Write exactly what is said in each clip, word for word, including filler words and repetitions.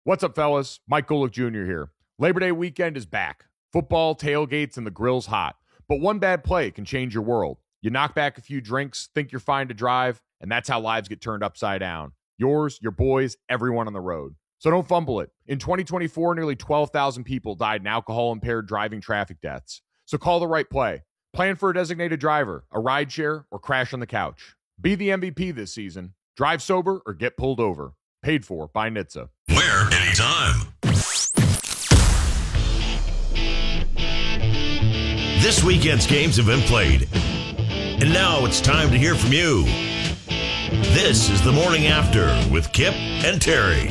What's up, fellas? Mike Golick Junior here. Labor Day weekend is back. Football, tailgates, and the grill's hot. But one bad play can change your world. You knock back a few drinks, think you're fine to drive, and that's how lives get turned upside down. Yours, your boys, everyone on the road. So don't fumble it. In twenty twenty-four, nearly twelve thousand people died in alcohol-impaired driving traffic deaths. So call the right play. Plan for a designated driver, a rideshare, or crash on the couch. Be the M V P this season. Drive sober or get pulled over. Paid for by N H T S A. Where, anytime. This weekend's games have been played. And now it's time to hear from you. This is The Morning After with Kip and Terry.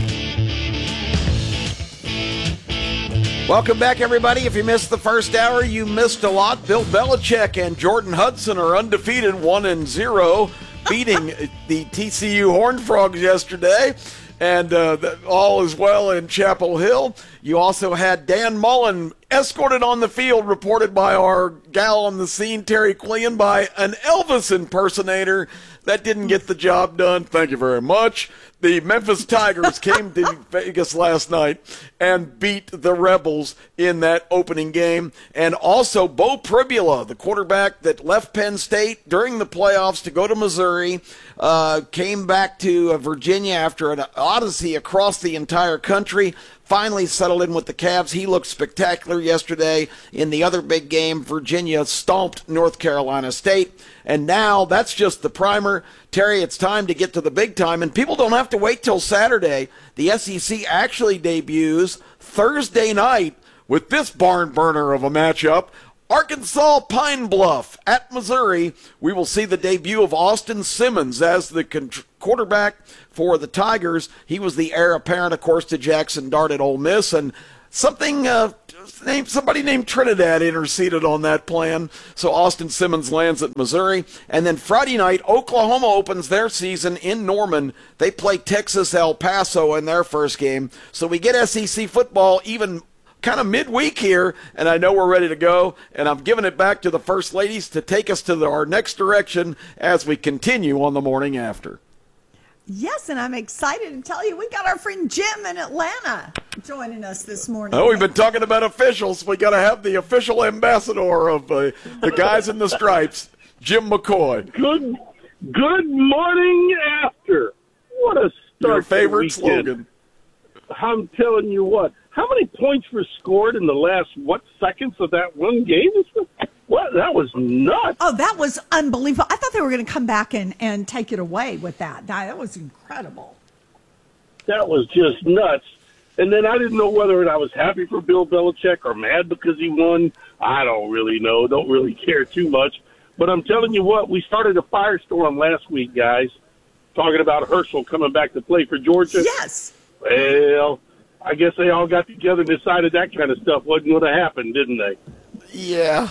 Welcome back, everybody. If you missed the first hour, you missed a lot. Bill Belichick and Jordan Hudson are undefeated, one and zero, beating the T C U Horned Frogs yesterday. And uh, all is well in Chapel Hill. You also had Dan Mullen escorted on the field, reported by our gal on the scene, Terry Quillian, by an Elvis impersonator. That didn't get the job done. Thank you very much. The Memphis Tigers came to Vegas last night and beat the Rebels in that opening game. And also, Bo Pribula, the quarterback that left Penn State during the playoffs to go to Missouri, uh, came back to Virginia after an odyssey across the entire country. Finally settled in with the Cavs. He looked spectacular yesterday. In the other big game, Virginia stomped North Carolina State. And now that's just the primer. Terry, it's time to get to the big time. And people don't have to wait till Saturday. The S E C actually debuts Thursday night with this barn burner of a matchup. Arkansas Pine Bluff at Missouri. We will see the debut of Austin Simmons as the con- quarterback for the Tigers. He was the heir apparent, of course, to Jackson Dart at Ole Miss, and something uh, named somebody named Trinidad interceded on that plan. So Austin Simmons lands at Missouri, and then Friday night, Oklahoma opens their season in Norman. They play Texas El Paso in their first game. So we get S E C football even kind of midweek here, and I know we're ready to go, and I'm giving it back to the First Ladies to take us to the, our next direction as we continue on the morning after. Yes, and I'm excited to tell you we got our friend Jim in Atlanta joining us this morning. Oh, we've been talking about officials. We got to have the official ambassador of uh, the guys in the stripes, Jim McCoy. Good, good morning after. What a start! Your favorite to the weekend. slogan. I'm telling you what. How many points were scored in the last, what, seconds of that one game? What? That was nuts. Oh, that was unbelievable. I thought they were going to come back and, and take it away with that. That was incredible. That was just nuts. And then I didn't know whether I was happy for Bill Belichick or mad because he won. I don't really know. Don't really care too much. But I'm telling you what, we started a firestorm last week, guys, talking about Herschel coming back to play for Georgia. Yes. Well, I guess they all got together and decided that kind of stuff wasn't going to happen, didn't they? Yeah.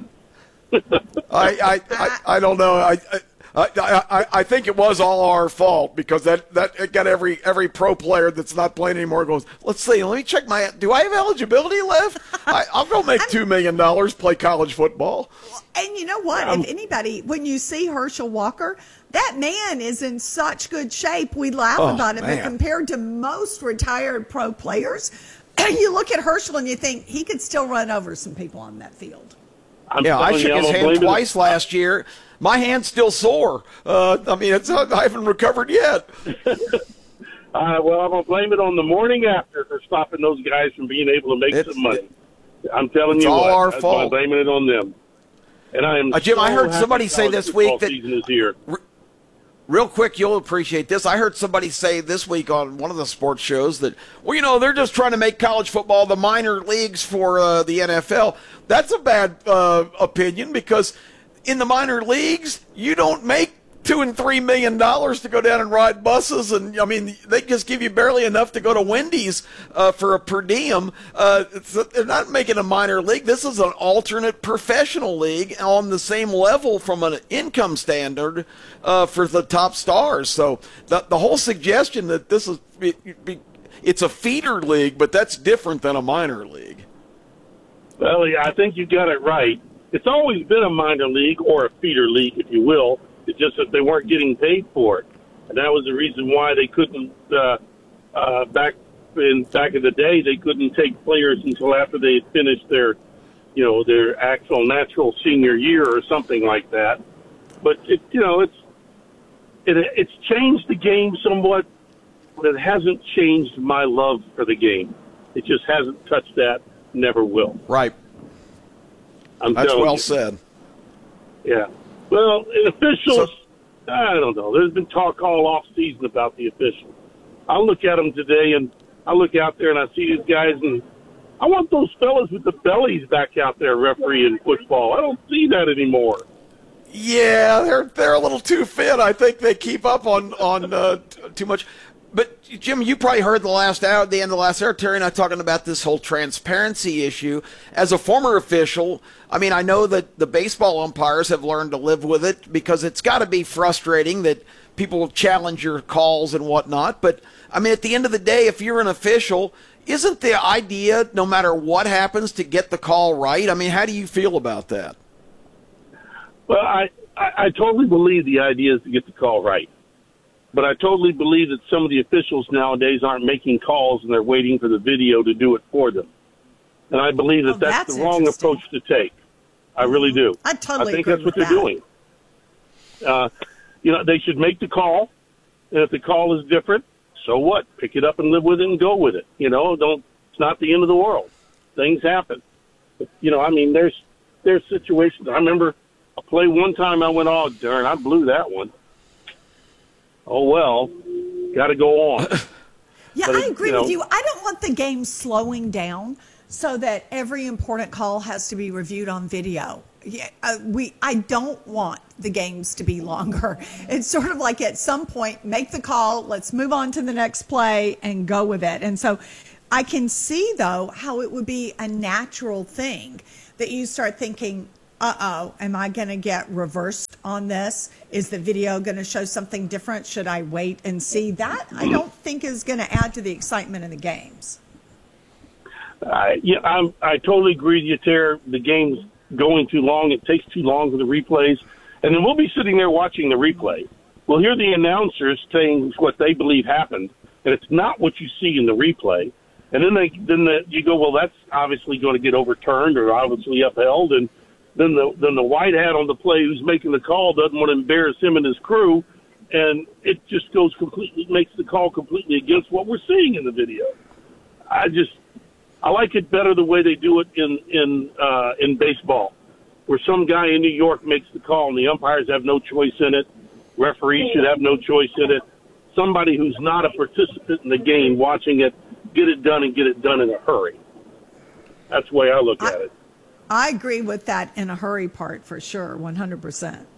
I, I, I I don't know. I, I I I think it was all our fault because that that it got every every pro player that's not playing anymore goes, let's see, let me check my. Do I have eligibility left? I, I'll go make two million dollars, play college football. And you know what? Um, if anybody, when you see Herschel Walker, that man is in such good shape. We laugh Oh, about it, man. but compared to most retired pro players, you look at Herschel and you think he could still run over some people on that field. I'm Yeah, I telling shook you, his I'm hand blaming it- twice last year. My hand's still sore. Uh, I mean, it's I haven't recovered yet. Uh, well, I'm going to blame it on the morning after for stopping those guys from being able to make It's- some money. I'm telling it's you all what, our that's fault. why I'm blaming it on them. And I am Uh, Jim, so I heard happy somebody say college this football week that- season is here. Real quick, you'll appreciate this. I heard somebody say this week on one of the sports shows that, well, you know, they're just trying to make college football the minor leagues for uh, the N F L. That's a bad uh, opinion because in the minor leagues, you don't make two and three million dollars to go down and ride buses, and I mean they just give you barely enough to go to Wendy's uh, for a per diem. Uh, it's, they're not making a minor league. This is an alternate professional league on the same level from an income standard uh, for the top stars. So the the whole suggestion that this is it's a feeder league, but that's different than a minor league. Well, yeah, I think you got it right. It's always been a minor league or a feeder league, if you will. It's just that they weren't getting paid for it. And that was the reason why they couldn't, uh, uh, back in back in the day, they couldn't take players until after they had finished their, you know, their actual natural senior year or something like that. But it, you know, it's it, it's changed the game somewhat, but it hasn't changed my love for the game. It just hasn't touched that. Never will. Right. I'm That's well you. said. Yeah. Well, and officials, So, I don't know. There's been talk all off season about the officials. I look at them today, and I look out there and I see these guys, and I want those fellas with the bellies back out there refereeing football. I don't see that anymore. Yeah, they're they're a little too fit. I think they keep up on on uh, t- too much. But Jim, you probably heard the last hour, the end of the last hour, Terry and I talking about this whole transparency issue. As a former official, I mean, I know that the baseball umpires have learned to live with it because it's got to be frustrating that people challenge your calls and whatnot. But I mean, at the end of the day, if you're an official, isn't the idea, no matter what happens, to get the call right? I mean, how do you feel about that? Well, I, I, I totally believe the idea is to get the call right. But I totally believe that some of the officials nowadays aren't making calls and they're waiting for the video to do it for them. And I believe that Oh, that's, that's the wrong approach to take. I really do. I totally I think agree that's what with they're that. doing. Uh, you know, they should make the call. And if the call is different, so what? Pick it up and live with it and go with it. You know, don't. It's not the end of the world. Things happen. But, you know, I mean, there's there's situations. I remember a play one time I went, oh, darn, I blew that one. Oh, well, got to go on. Yeah, But I it- agree you know- with you. I don't want the game slowing down so that every important call has to be reviewed on video. Yeah, uh, we. I don't want the games to be longer. It's sort of like at some point, make the call, let's move on to the next play and go with it. And so I can see, though, how it would be a natural thing that you start thinking, uh-oh, am I going to get reversed on this? Is the video going to show something different? Should I wait and see? That I don't think is going to add to the excitement in the games. I, yeah, I'm, I totally agree with you, Tara. The game's going too long. It takes too long for the replays. And then we'll be sitting there watching the replay. We'll hear the announcers saying what they believe happened, and it's not what you see in the replay. And then they then the, you go, well, that's obviously going to get overturned or obviously upheld. And then the then the white hat on the play who's making the call doesn't want to embarrass him and his crew, and it just goes completely makes the call completely against what we're seeing in the video. I just I like it better the way they do it in in uh, in baseball, where some guy in New York makes the call and the umpires have no choice in it. Referees should have no choice in it. Somebody who's not a participant in the game watching it, get it done and get it done in a hurry. That's the way I look I, at it. I agree with that in a hurry part for sure, one hundred percent.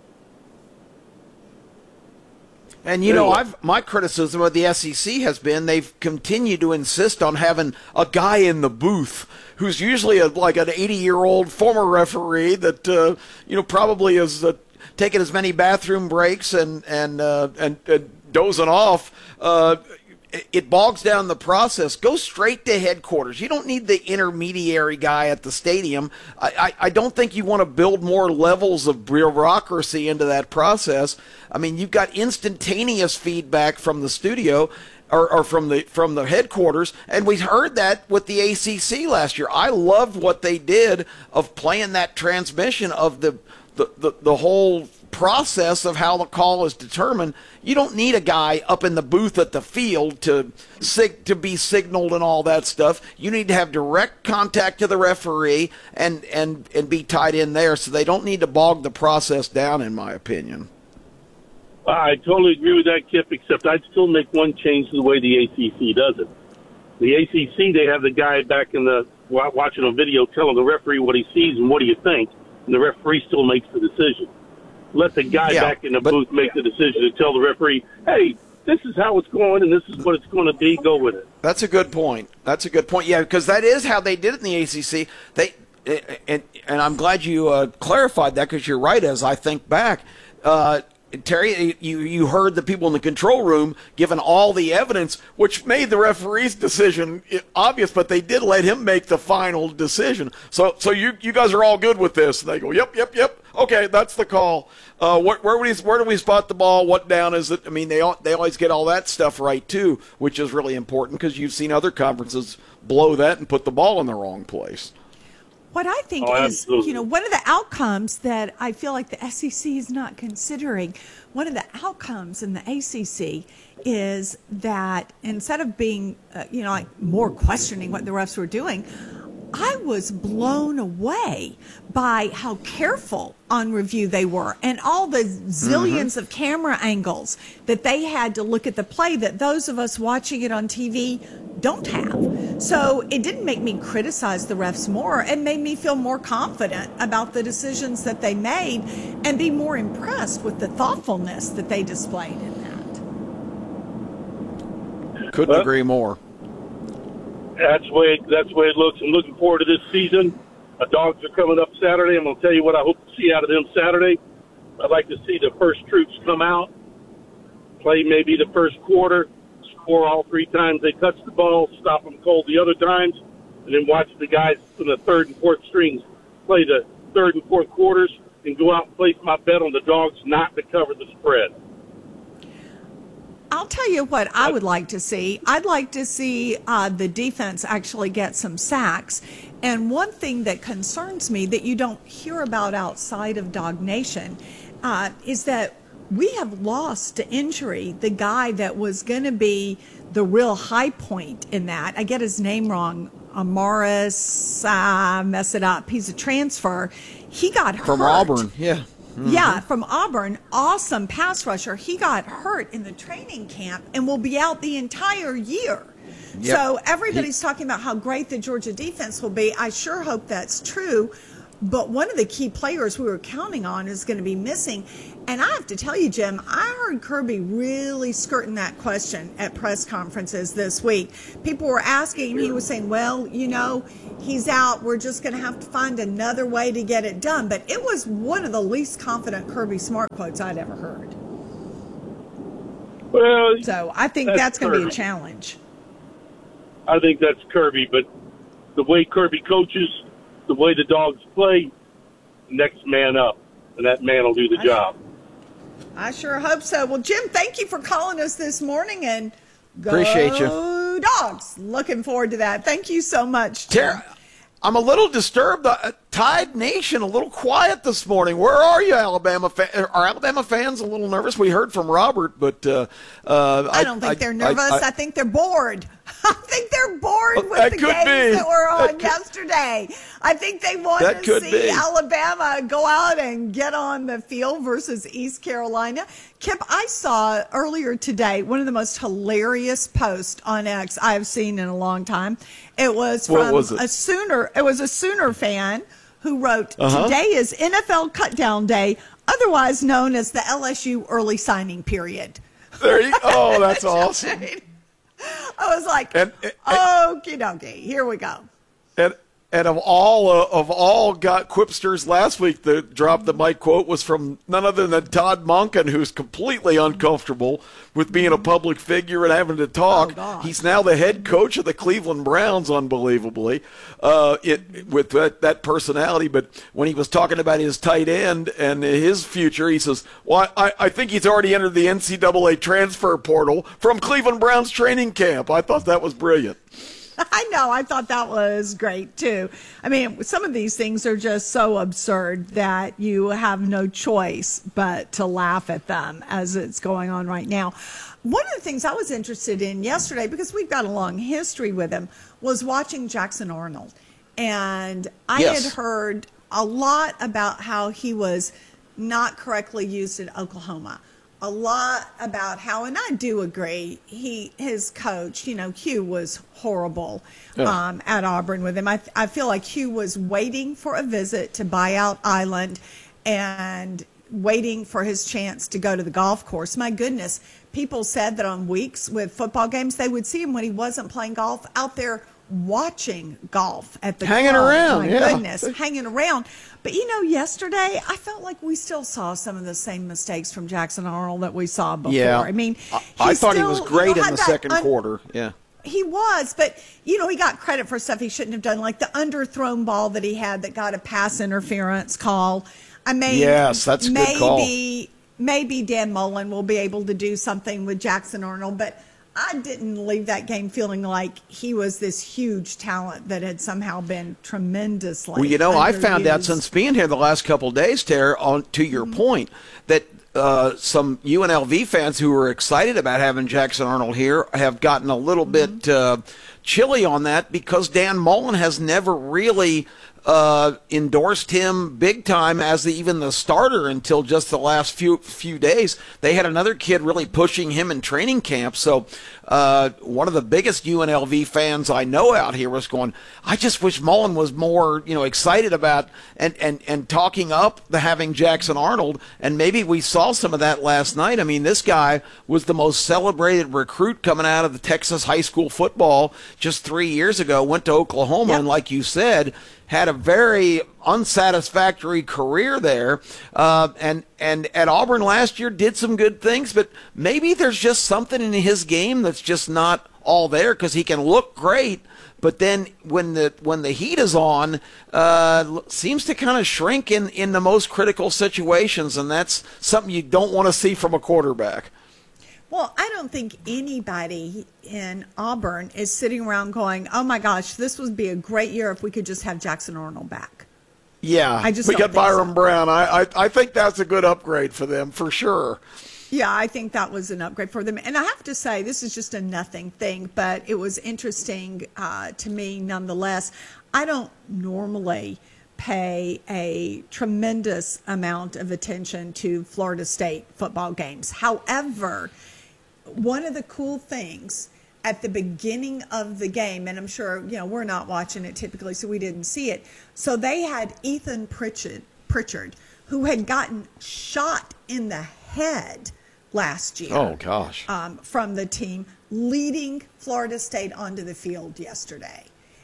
And, you know, I've my criticism of the S E C has been they've continued to insist on having a guy in the booth who's usually a, like an eighty-year-old former referee that, uh, you know, probably has uh, taken as many bathroom breaks and, and, uh, and, and dozing off. Uh, it bogs down the process. Go straight to headquarters. You don't need the intermediary guy at the stadium. I, I, I don't think you want to build more levels of bureaucracy into that process. I mean, you've got instantaneous feedback from the studio or, or from the from the headquarters, and we heard that with the A C C last year. I loved what they did of playing that transmission of the the, the, the whole process of how the call is determined. You don't need a guy up in the booth at the field to sig- to be signaled and all that stuff. You need to have direct contact to the referee and, and, and be tied in there, so they don't need to bog the process down, in my opinion. I totally agree with that, Kip, except I'd still make one change to the way the A C C does it. The A C C, they have the guy back in the watching a video telling the referee what he sees and what do you think, and the referee still makes the decision. Let the guy Yeah, back in the but- booth make the decision to tell the referee, hey, this is how it's going and this is what it's going to be. Go with it. That's a good point. That's a good point. Yeah, because that is how they did it in the A C C. They and and I'm glad you uh, clarified that, because you're right. As I think back, uh, Terry, you you heard the people in the control room giving all the evidence, which made the referee's decision obvious, but they did let him make the final decision. So so you you guys are all good with this? And they go, yep, yep, yep. Okay, that's the call. Uh, where, where, we, where do we spot the ball? What down is it? I mean, they all, they always get all that stuff right, too, which is really important because you've seen other conferences blow that and put the ball in the wrong place. What I think Oh, is, absolutely. you know, one of the outcomes that I feel like the S E C is not considering, one of the outcomes in the A C C is that instead of being, uh, you know, like more questioning what the refs were doing, I was blown away by how careful on review they were and all the zillions mm-hmm. of camera angles that they had to look at the play that those of us watching it on T V don't have. So it didn't make me criticize the refs more. It made me feel more confident about the decisions that they made and be more impressed with the thoughtfulness that they displayed in that. Couldn't well, agree more. That's the way that's the way it looks. I'm looking forward to this season. The Dogs are coming up Saturday. I'm going to tell you what I hope to see out of them Saturday. I'd like to see the first troops come out, play maybe the first quarter, score all three times they touch the ball, stop them cold the other times, and then watch the guys from the third and fourth strings play the third and fourth quarters and go out and place my bet on the Dogs not to cover the spread. I'll tell you what I would like to see. I'd like to see uh, the defense actually get some sacks. And one thing that concerns me that you don't hear about outside of Dog Nation uh, is that we have lost to injury the guy that was going to be the real high point in that. I get his name wrong. Amaris, I uh, mess it up. He's a transfer. He got hurt. From Auburn, yeah. Mm-hmm. Yeah, from Auburn, awesome pass rusher. He got hurt in the training camp and will be out the entire year. Yep. So everybody's he, talking about how great the Georgia defense will be. I sure hope that's true. But one of the key players we were counting on is going to be missing. And I have to tell you, Jim, I heard Kirby really skirting that question at press conferences this week. People were asking, and he was saying, well, you know, he's out. We're just going to have to find another way to get it done. But it was one of the least confident Kirby Smart quotes I'd ever heard. Well, so I think that's, that's going to be a challenge. I think that's Kirby, but the way Kirby coaches, the way the Dogs play, next man up, and that man will do the I job. I sure hope so. Well, Jim, thank you for calling us this morning, and go Appreciate you. Dogs. Looking forward to that. Thank you so much, Jim. Tara, I'm a little disturbed. Uh, Tide Nation, a little quiet this morning. Where are you, Alabama fans? Are Alabama fans a little nervous? We heard from Robert, but uh, uh, I don't think I, they're nervous. I, I, I think they're bored. I think they're bored well, with the games be. that were on could, yesterday. I think they want that to see be. Alabama go out and get on the field versus East Carolina. Kip, I saw earlier today one of the most hilarious posts on X I've seen in a long time. It was from was it? a Sooner. It was a Sooner fan who wrote, uh-huh. "Today is N F L Cutdown Day, otherwise known as the L S U early signing period." There you. Oh, that's awesome. I was like, and, and, okie dokie, here we go. And and of all uh, of all got quipsters last week, the drop the mic quote was from none other than Todd Monken, who's completely uncomfortable with being a public figure and having to talk. Oh, He's now the head coach of the Cleveland Browns, unbelievably, uh, it with that, that personality. But when he was talking about his tight end and his future, he says, well, I, I think he's already entered the N C double A transfer portal from Cleveland Browns training camp. I thought that was brilliant. I know. I thought that was great, too. I mean, some of these things are just so absurd that you have no choice but to laugh at them as it's going on right now. One of the things I was interested in yesterday, because we've got a long history with him, was watching Jackson Arnold. And I yes. had heard a lot about how he was not correctly used at Oklahoma. A lot about how, and I do agree, he his coach, you know, Hugh was horrible yeah. um, at Auburn with him. I, I feel like Hugh was waiting for a visit to Buyout Island and waiting for his chance to go to the golf course. My goodness, people said that on weeks with football games, they would see him when he wasn't playing golf out there watching golf at the hanging club. around. My yeah. goodness, hanging around. But you know, yesterday I felt like we still saw some of the same mistakes from Jackson Arnold that we saw before. Yeah. I mean, I, I thought still, he was great you know, in the that second un- quarter. Yeah. He was, but, you know, he got credit for stuff he shouldn't have done, like the underthrown ball that he had that got a pass interference call. I mean, yes, that's a maybe, good call. Maybe Dan Mullen will be able to do something with Jackson Arnold, but I didn't leave that game feeling like he was this huge talent that had somehow been tremendously Well, you know, I found out underused. since being here the last couple of days, Tara, on to your Mm-hmm. point, that uh, some U N L V fans who were excited about having Jackson Arnold here have gotten a little Mm-hmm. bit uh, chilly on that because Dan Mullen has never really uh, endorsed him big time as the, even the starter until just the last few few days. They had another kid really pushing him in training camp. So uh, one of the biggest U N L V fans I know out here was going, I just wish Mullen was more, you know, excited about and, and, and talking up the having Jackson Arnold. And maybe we saw some of that last night. I mean, this guy was the most celebrated recruit coming out of the Texas high school football just three years ago, went to Oklahoma, Yep. and like you said, had a very unsatisfactory career there, uh, and and at Auburn last year did some good things, but maybe there's just something in his game that's just not all there because he can look great, but then when the when the heat is on, uh, seems to kind of shrink in in the most critical situations, and that's something you don't want to see from a quarterback. Well, I don't think anybody in Auburn is sitting around going, oh, my gosh, this would be a great year if we could just have Jackson Arnold back. Yeah, I just we don't got think Byron so. Brown. I, I I think that's a good upgrade for them for sure. Yeah, I think that was an upgrade for them. And I have to say, this is just a nothing thing, but it was interesting uh, to me nonetheless. I don't normally pay a tremendous amount of attention to Florida State football games. However, one of the cool things at the beginning of the game, and I'm sure, you know, we're not watching it typically, so we didn't see it. So they had Ethan Pritchard, Pritchard who had gotten shot in the head last year. Oh, gosh. Um, from the team, leading Florida State onto the field yesterday.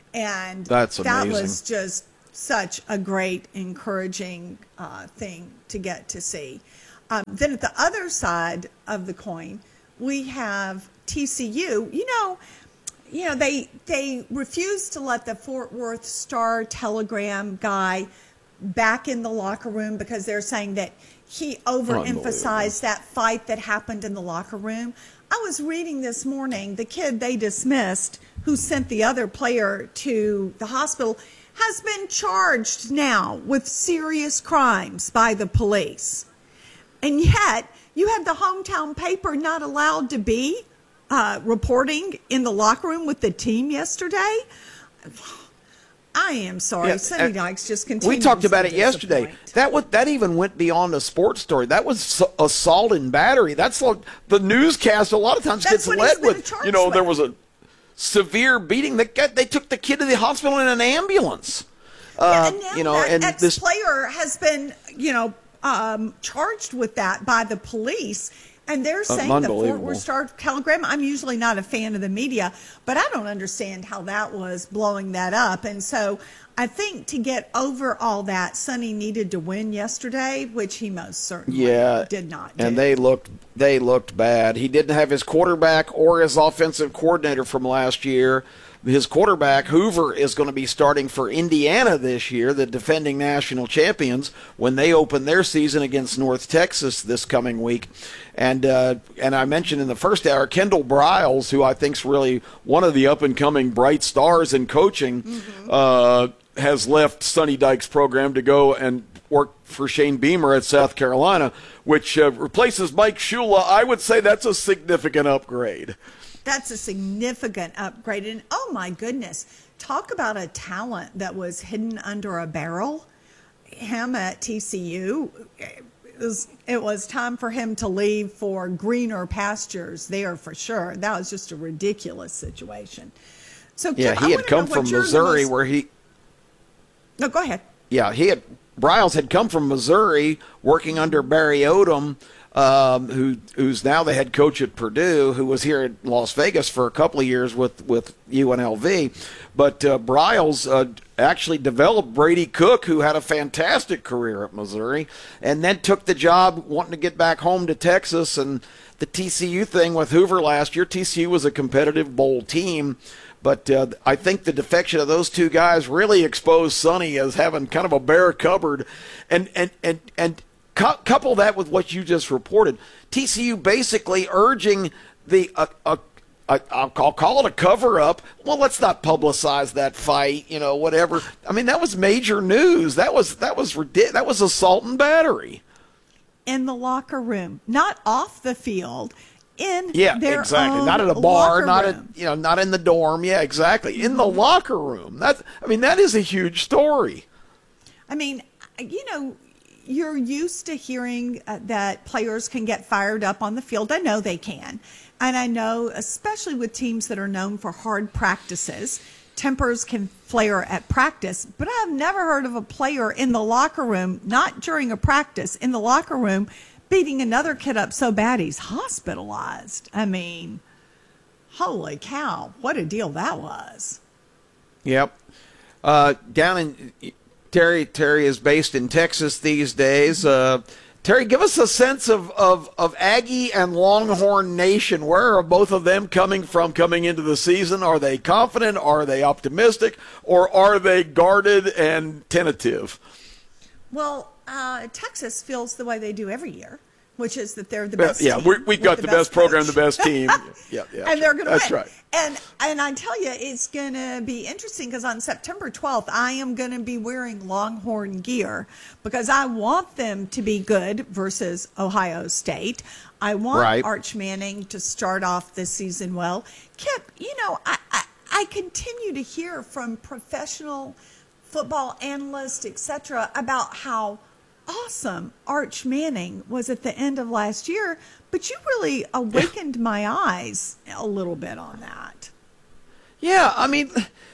And That's that amazing. was just such a great, encouraging uh, thing to get to see. Um, then at the other side of the coin, we have T C U. You know, you know they they refused to let the Fort Worth Star Telegram guy back in the locker room because they're saying that he overemphasized that fight that happened in the locker room. I was reading this morning, the kid they dismissed who sent the other player to the hospital has been charged now with serious crimes by the police. And yet, you had the hometown paper not allowed to be uh, reporting in the locker room with the team yesterday. I am sorry. Yeah, Sonny uh, Dykes just continues We talked about to it yesterday. disappoint. That was, that even went beyond a sports story. That was s- assault and battery. That's like the newscast a lot of times That's gets what led he's been with, charged you know, there with. was a severe beating. That got, they took the kid to the hospital in an ambulance. Yeah, Uh, and now you know, that and this ex-player has been, you know, um, charged with that by the police. And they're saying the Fort unbelievable. Worth Star Telegram, I'm usually not a fan of the media, but I don't understand how that was blowing that up. And so I think to get over all that, Sonny needed to win yesterday, which he most certainly yeah, did not do. and they looked they looked bad. He didn't have his quarterback or his offensive coordinator from last year. His quarterback, Hoover, is going to be starting for Indiana this year, the defending national champions, when they open their season against North Texas this coming week. And uh, and I mentioned in the first hour, Kendall Briles, who I think is really one of the up-and-coming bright stars in coaching, mm-hmm. uh, has left Sonny Dykes' program to go and work for Shane Beamer at South Carolina, which uh, replaces Mike Shula. I would say that's a significant upgrade. That's a significant upgrade. And oh my goodness, talk about a talent that was hidden under a barrel. Him at T C U, it was, it was time for him to leave for greener pastures there for sure. That was just a ridiculous situation. So Yeah, Kim, I he had wanna come know from what you're the Missouri most- where he No, go ahead. Yeah, he had Briles had come from Missouri working under Barry Odom. um, who who's now the head coach at Purdue, who was here in Las Vegas for a couple of years with, with U N L V. But uh, Briles uh, actually developed Brady Cook, who had a fantastic career at Missouri, and then took the job wanting to get back home to Texas. And the T C U thing with Hoover last year, T C U was a competitive bowl team. But uh, I think the defection of those two guys really exposed Sonny as having kind of a bare cupboard. And, and, and, and cu- couple that with what you just reported, T C U basically urging the uh, uh, I, I'll call it a cover-up. Well, let's not publicize that fight, you know, whatever. I mean, that was major news. That was that was that was assault and battery. In the locker room, not off the field. In yeah, their exactly. own Not at a bar, not room. at you know, not in the dorm. Yeah, exactly. In the locker room. That I mean, that is a huge story. I mean, you know, you're used to hearing uh, that players can get fired up on the field. I know they can. And I know, especially with teams that are known for hard practices, tempers can flare at practice. But I've never heard of a player in the locker room, not during a practice, in the locker room, beating another kid up so bad he's hospitalized. I mean, holy cow, what a deal that was. Yep. Uh, down in Terry, Terry is based in Texas these days. Uh, Terry, give us a sense of, of, of Aggie and Longhorn Nation. Where are both of them coming from coming into the season? Are they confident? Are they optimistic? Or are they guarded and tentative? Well, uh, Texas feels the way they do every year, which is that they're the Well, best yeah, team. we're, we've got with the, the best, best program, coach. the best team. Yeah, yeah, and they're going to win. That's right. And and I tell you, it's going to be interesting because on September twelfth, I am going to be wearing Longhorn gear because I want them to be good versus Ohio State. I want Right. Arch Manning to start off this season well. Kip, you know, I, I, I continue to hear from professional football analysts, et cetera, about how awesome Arch Manning was at the end of last year, but you really awakened my eyes a little bit on that. Yeah, I mean,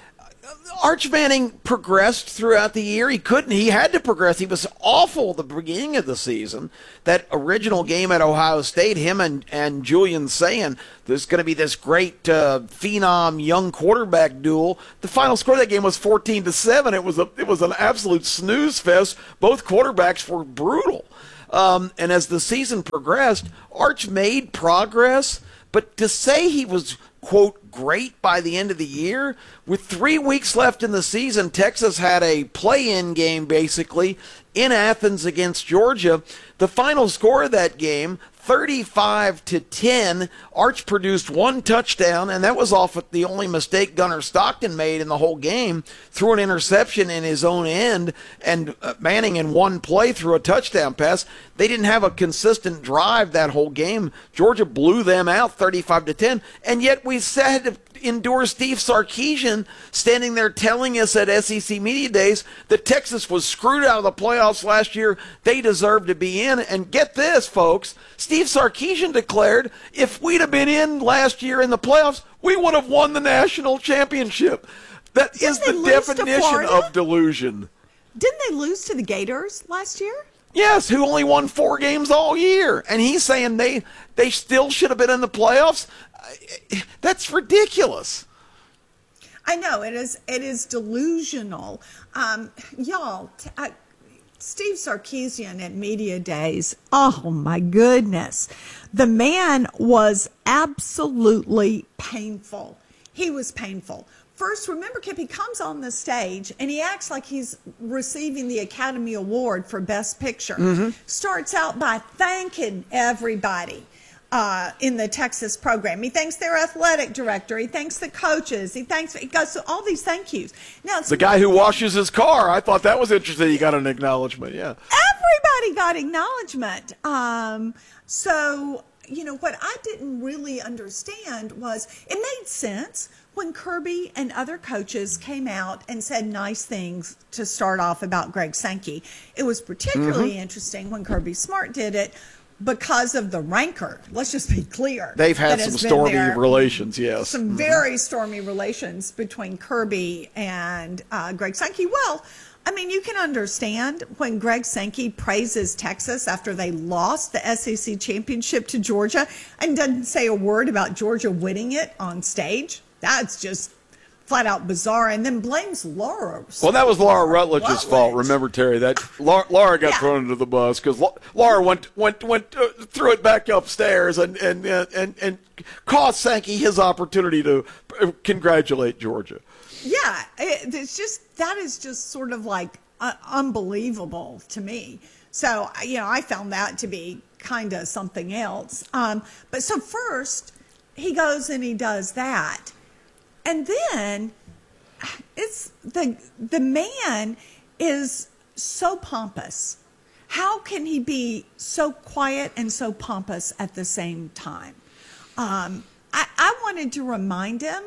Arch Manning progressed throughout the year. He couldn't. He had to progress. He was awful at the beginning of the season. That original game at Ohio State, him and, and Julian saying there's going to be this great uh, phenom young quarterback duel. The final score of that game was fourteen to seven. It was a it was an absolute snooze fest. Both quarterbacks were brutal. Um, and as the season progressed, Arch made progress. But to say he was, quote, great by the end of the year, with three weeks left in the season, Texas had a play-in game, basically, in Athens against Georgia. The final score of that game, thirty-five to ten, Arch produced one touchdown, and that was off the only mistake Gunnar Stockton made in the whole game, threw an interception in his own end, and Manning in one play threw a touchdown pass. They didn't have a consistent drive that whole game. Georgia blew them out thirty-five to ten, and yet we had to endure Steve Sarkisian standing there telling us at S E C Media Days that Texas was screwed out of the playoffs last year. They deserved to be in. And get this, folks, Steve Sarkisian declared if we'd have been in last year in the playoffs, we would have won the national championship. That Didn't is they the lose to definition Florida? of delusion. Didn't they lose to the Gators last year? Yes, who only won four games all year. And he's saying they they still should have been in the playoffs. That's ridiculous. I know it is. It is delusional, um, y'all. T- I, Steve Sarkisian at Media Days. Oh my goodness, the man was absolutely painful. He was painful. First, remember, Kip, he comes on the stage and he acts like he's receiving the Academy Award for Best Picture. Mm-hmm. Starts out by thanking everybody uh, in the Texas program. He thanks their athletic director. He thanks the coaches. He thanks. He goes to all these thank yous. Now, The guy who washes his car. I thought that was interesting. He got an acknowledgement. Yeah. Everybody got acknowledgement. Um, so, you know, what I didn't really understand was it made sense when Kirby and other coaches came out and said nice things to start off about Greg Sankey. It was particularly mm-hmm. interesting when Kirby Smart did it because of the rancor. Let's just be clear. They've had some stormy there. relations, yes. Some mm-hmm. very stormy relations between Kirby and uh, Greg Sankey. Well, I mean, you can understand when Greg Sankey praises Texas after they lost the S E C championship to Georgia and doesn't say a word about Georgia winning it on stage. That's just flat out bizarre, and then blames Laura. Well, that was Laura Rutledge's Rutledge. fault. Remember, Terry, that Laura, Laura got Yeah. thrown under the bus because Laura went went went uh, threw it back upstairs and and uh, and and cost Sankey his opportunity to uh, congratulate Georgia. Yeah, it, it's just that is just sort of like uh, unbelievable to me. So you know, I found that to be kind of something else. Um, but so first, he goes and he does that. And then it's the the man is so pompous. How can he be so quiet and so pompous at the same time? Um, I, I wanted to remind him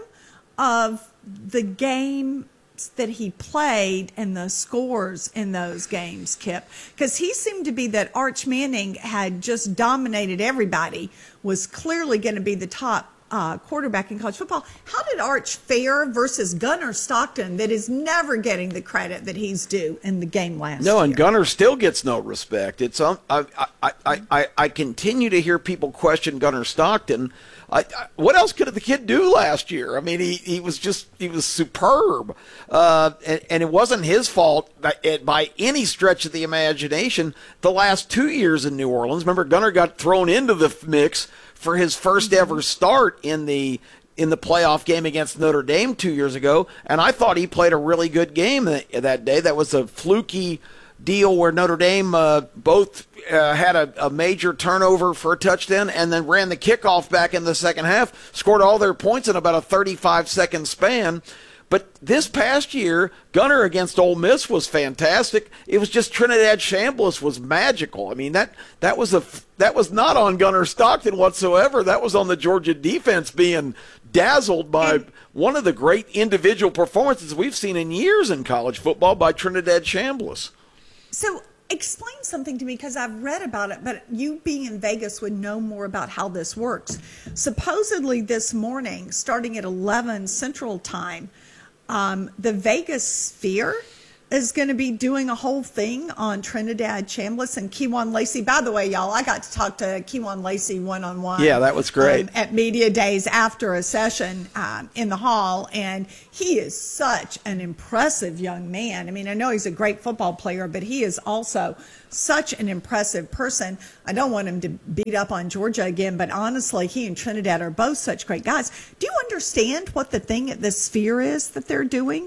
of the games that he played and the scores in those games, Kip, because he seemed to be that Arch Manning had just dominated everybody, was clearly going to be the top Uh, quarterback in college football. How did Arch fare versus Gunnar Stockton that is never getting the credit that he's due in the game last No, year? and Gunnar still gets no respect. It's um, I, I, I, I, I continue to hear people question Gunnar Stockton. I, I, what else could the kid do last year? I mean, he, he was just he was superb, uh, and, and it wasn't his fault by, by any stretch of the imagination. The last two years in New Orleans, remember, Gunnar got thrown into the mix for his first ever start in the in the playoff game against Notre Dame two years ago, and I thought he played a really good game that, that day. That was a fluky deal where Notre Dame uh, both uh, had a, a major turnover for a touchdown and then ran the kickoff back in the second half, scored all their points in about a thirty-five second span. But this past year, Gunnar against Ole Miss was fantastic. It was just Trinidad Chambliss was magical. I mean, that that was a that was not on Gunnar Stockton whatsoever. That was on the Georgia defense being dazzled by And, one of the great individual performances we've seen in years in college football by Trinidad Chambliss. So explain something to me, because I've read about it, but you being in Vegas would know more about how this works. Supposedly this morning, starting at eleven Central Time, Um, the Vegas Sphere is going to be doing a whole thing on Trinidad Chambliss and Kewan Lacey. By the way, y'all, I got to talk to Kewan Lacey one-on-one. Yeah, that was great. Um, at media days after a session um, in the hall, and he is such an impressive young man. I mean, I know he's a great football player, but he is also such an impressive person. I don't want him to beat up on Georgia again, but honestly, he and Trinidad are both such great guys. Do you understand what the thing at the Sphere is that they're doing?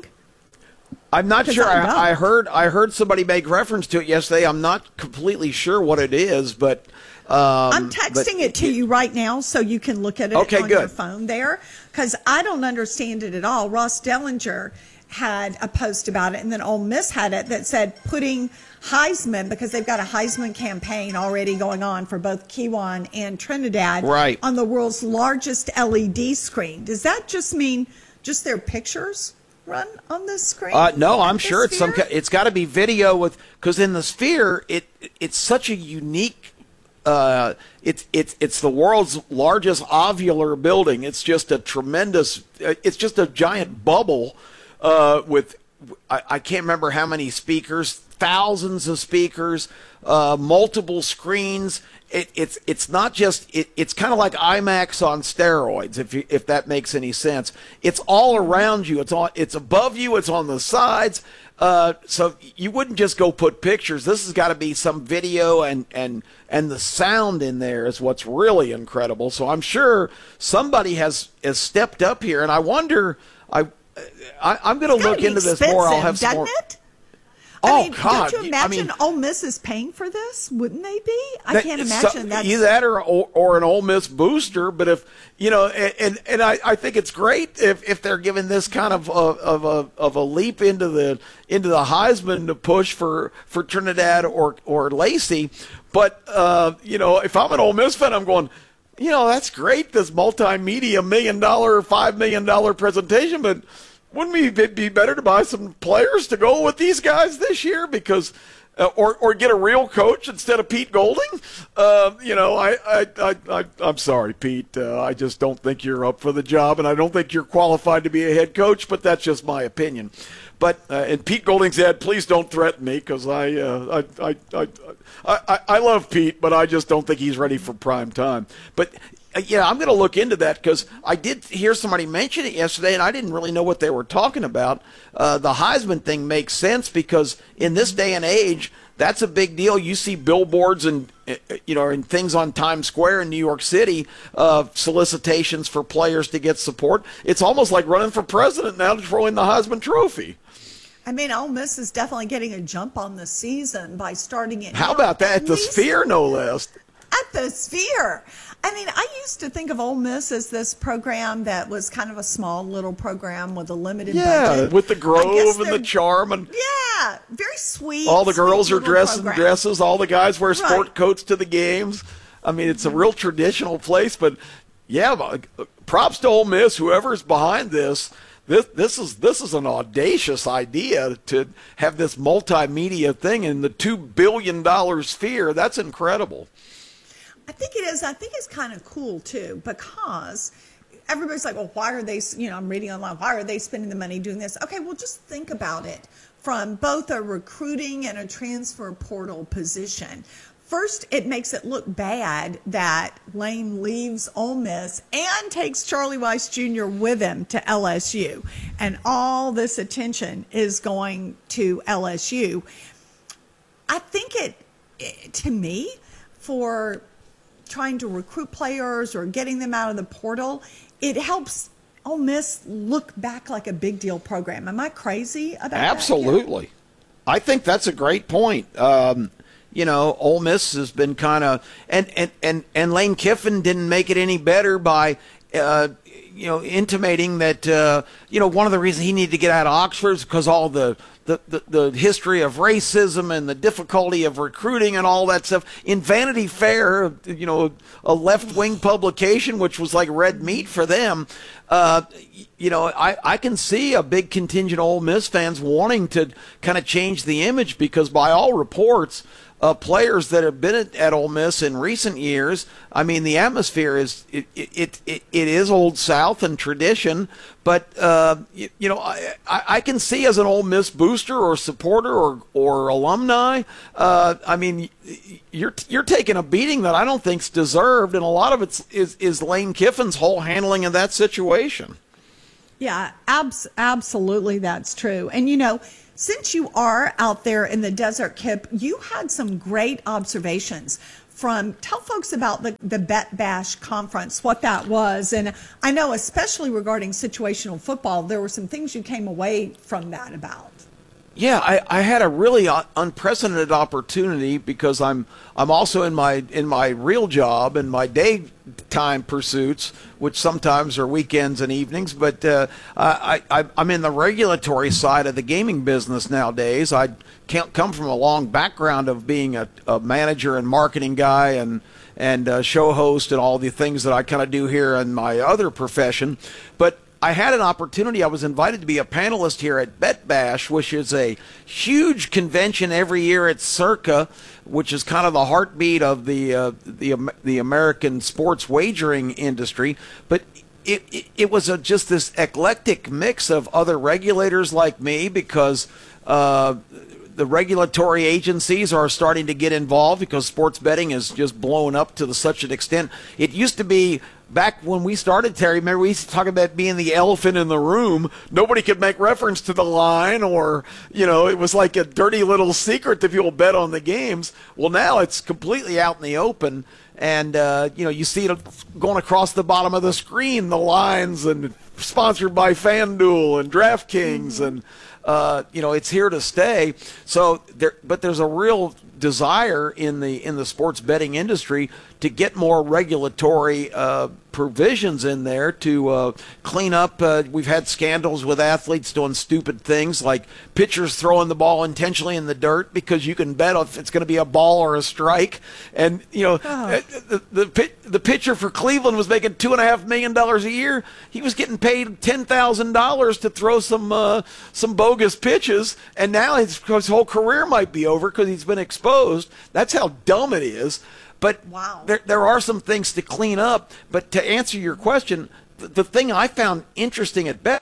I'm not sure. I don't. I, I heard I heard somebody make reference to it yesterday. I'm not completely sure what it is, but um, I'm texting but, it to you right now so you can look at it Okay, on good. your phone there, because I don't understand it at all. Ross Dellinger had a post about it, and then Ole Miss had it that said putting Heisman, because they've got a Heisman campaign already going on for both Kewan and Trinidad, Right. on the world's largest L E D screen. Does that just mean just their pictures run on this screen? Uh, no, I'm The sure it's some. Sphere? ki- It's got to be video with, because in the Sphere, it it's such a unique. Uh, it's it's it's the world's largest ovular building. It's just a tremendous. uh, It's just a giant bubble uh, with. I, I can't remember how many speakers, thousands of speakers, uh, multiple screens. It, it's it's not just it, it's kind of like IMAX on steroids, if you, if that makes any sense. It's all around you. It's on it's above you. It's on the sides. Uh, so you wouldn't just go put pictures. This has got to be some video, and and and the sound in there is what's really incredible. So I'm sure somebody has has stepped up here, and I wonder. I, I I'm going to look into this more. I'll have some doesn't more. it? I Oh, mean, God. don't you I imagine mean- Ole Miss is paying for this? Wouldn't they be? I That- can't so- imagine that. either that or, or or an Ole Miss booster. But if you know, and and, and I, I think it's great if, if they're giving this kind of a, of a of a leap into the into the Heisman to push for, for Trinidad or or Lacey. But uh, you know, if I'm an Ole Miss fan, I'm going, you know, that's great. This multimedia million dollar, five million dollar presentation, but wouldn't it be better to buy some players to go with these guys this year? Because, uh, or or get a real coach instead of Pete Golding? Uh, you know, I, I, I, I, I'm sorry, Pete. Uh, I just don't think you're up for the job, and I don't think you're qualified to be a head coach, but that's just my opinion. But uh, and Pete Golding said, please don't threaten me because I, uh, I, I, I, I, I love Pete, but I just don't think he's ready for prime time. But uh, yeah, I'm going to look into that because I did hear somebody mention it yesterday, and I didn't really know what they were talking about. Uh, the Heisman thing makes sense because in this day and age, that's a big deal. You see billboards and you know and things on Times Square in New York City, uh, solicitations for players to get support. It's almost like running for president now to throw in the Heisman Trophy. I mean, Ole Miss is definitely getting a jump on the season by starting it. How about that? At the Sphere, no less. At the Sphere. I mean, I used to think of Ole Miss as this program that was kind of a small little program with a limited yeah, budget. Yeah, with the Grove and the charm. And yeah, very sweet. All the girls are dressed in dresses. All the guys wear sport right. coats to the games. I mean, it's a real traditional place. But, yeah, props to Ole Miss, whoever's behind this. This this is this is an audacious idea to have this multimedia thing in the two billion dollar Sphere. That's incredible. I think it is. I think it's kind of cool too because everybody's like, well, why are they? You know, I'm reading online. Why are they spending the money doing this? Okay, well, just think about it from both a recruiting and a transfer portal position. First, it makes it look bad that Lane leaves Ole Miss and takes Charlie Weis Junior with him to L S U. And all this attention is going to L S U. I think it, it to me, for trying to recruit players or getting them out of the portal, it helps Ole Miss look back like a big deal program. Am I crazy about that? Absolutely. Yeah. I think that's a great point. Um, You know, Ole Miss has been kind of, and, and, and, and Lane Kiffin didn't make it any better by, uh, you know, intimating that, uh, you know, one of the reasons he needed to get out of Oxford is because all the, the, the, the history of racism and the difficulty of recruiting and all that stuff. In Vanity Fair, you know, a left-wing publication, which was like red meat for them, uh, you know, I, I can see a big contingent of Ole Miss fans wanting to kind of change the image because by all reports, Uh, players that have been at, at Ole Miss in recent years, I mean, the atmosphere is it it it, it is Old South and tradition, but uh, you, you know, I, I can see as an Ole Miss booster or supporter or or alumni, uh, I mean, you're you're taking a beating that I don't think's deserved, and a lot of it is is Lane Kiffin's whole handling of that situation. Yeah, abs- absolutely, that's true, and you know. Since you are out there in the desert, Kip, you had some great observations from, tell folks about the, the Bet Bash conference, what that was. And I know especially regarding situational football, there were some things you came away from that about. Yeah, I, I had a really unprecedented opportunity because I'm I'm also in my in my real job and my daytime pursuits, which sometimes are weekends and evenings. But uh, I, I I'm in the regulatory side of the gaming business nowadays. I can't come from a long background of being a, a manager and marketing guy and and uh, show host and all the things that I kind of do here in my other profession, but I had an opportunity. I was invited to be a panelist here at Bet Bash, which is a huge convention every year at Circa, which is kind of the heartbeat of the uh, the the American sports wagering industry. But it it, it was a, just this eclectic mix of other regulators like me because uh, the regulatory agencies are starting to get involved because sports betting is just blown up to the, such an extent. It used to be. Back when we started, Terry, remember we used to talk about being the elephant in the room. Nobody could make reference to the line or, you know, it was like a dirty little secret that people bet on the games. Well, now it's completely out in the open. And, uh, you know, you see it going across the bottom of the screen, the lines, and sponsored by FanDuel and DraftKings. And, uh, you know, it's here to stay. So there, but there's a real desire in the in the sports betting industry to get more regulatory uh, provisions in there to uh, clean up. Uh, we've had scandals with athletes doing stupid things like pitchers throwing the ball intentionally in the dirt because you can bet if it's going to be a ball or a strike. And, you know, oh. the, the, the pitcher for Cleveland was making two and a half million dollars a year. He was getting paid ten thousand dollars to throw some uh, some bogus pitches, and now his, his whole career might be over because he's been exposed. That's how dumb it is. But wow. there there are some things to clean up. But to answer your question, the, the thing I found interesting at Bet